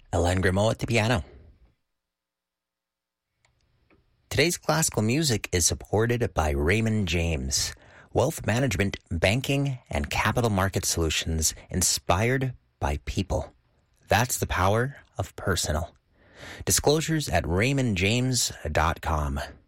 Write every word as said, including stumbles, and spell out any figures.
Hélène Grimaud at the piano. Today's classical music is supported by Raymond James, wealth management, banking, and capital market solutions inspired by people. That's the power of personal. Disclosures at raymond james dot com.